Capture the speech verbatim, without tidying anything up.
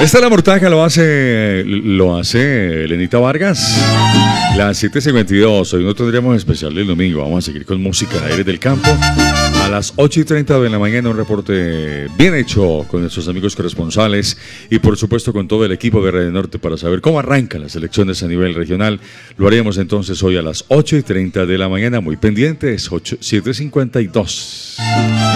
Esta la mortaja lo hace, lo hace Lenita Vargas. Las siete cincuenta y dos. Hoy no tendríamos especial del domingo. Vamos a seguir con música en Aires del Campo. A las ocho y treinta de la mañana un reporte bien hecho con nuestros amigos corresponsales y por supuesto con todo el equipo de Radio Norte para saber cómo arrancan las elecciones a nivel regional. Lo haremos entonces hoy a las ocho y treinta de la mañana. Muy pendientes, siete cincuenta y dos.